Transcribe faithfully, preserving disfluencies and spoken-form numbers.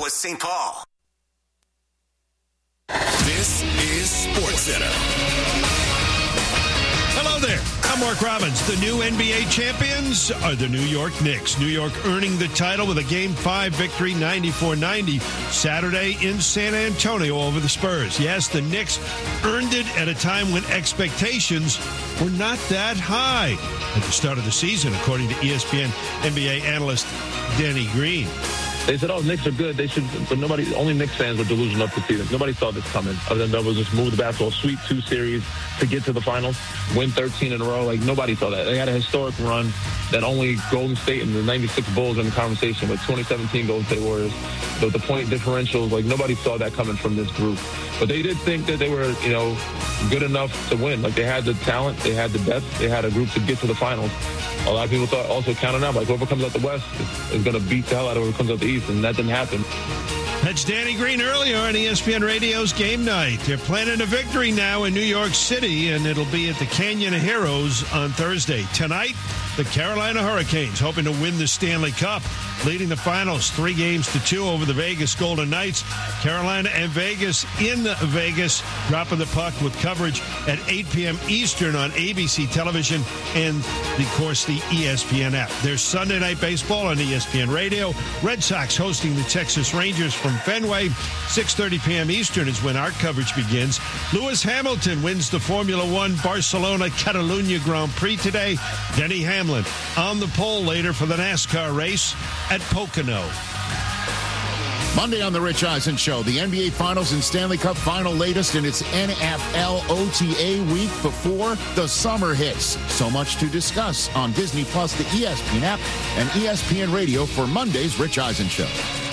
Minneapolis, Saint Paul. This is SportsCenter. Hello there. I'm Mark Robbins. The new N B A champions are the New York Knicks. New York earning the title with a Game five victory, ninety-four ninety, Saturday in San Antonio over the Spurs. Yes, the Knicks earned it at a time when expectations were not that high at the start of the season, according to E S P N N B A analyst Danny Green. They said, oh, Knicks are good. They should, but nobody, only Knicks fans were delusional up to see this. Nobody saw this coming. Other than that was just move the basketball, sweep two series to get to the finals, win thirteen in a row. Like, nobody saw that. They had a historic run that only Golden State and the ninety-six Bulls are in the conversation with twenty seventeen Golden State Warriors. But the point differentials, like, nobody saw that coming from this group. But they did think that they were, you know, good enough to win. Like, they had the talent, they had the depth, they had a group to get to the finals. A lot of people thought also counting out, like, whoever comes out the West is, is going to beat the hell out of whoever comes out the East, and that didn't happen. That's Danny Green earlier on E S P N Radio's Game Night. They're planning a victory now in New York City, and it'll be at the Canyon of Heroes on Thursday. Tonight, the Carolina Hurricanes hoping to win the Stanley Cup, leading the finals three games to two over the Vegas Golden Knights. Carolina and Vegas in Vegas, dropping the puck with coverage at eight p.m. Eastern on A B C television and, of course, the E S P N app. There's Sunday Night Baseball on E S P N Radio. Red Sox hosting the Texas Rangers from Fenway. six thirty p.m. Eastern is when our coverage begins. Lewis Hamilton wins the Formula One Barcelona Catalunya Grand Prix today. Denny Hamlin on the pole later for the NASCAR race at Pocono. Monday on the Rich Eisen Show, the N B A Finals and Stanley Cup Final latest in its N F L O T A week before the summer hits. So much to discuss on Disney Plus, the E S P N app, and E S P N Radio for Monday's Rich Eisen Show.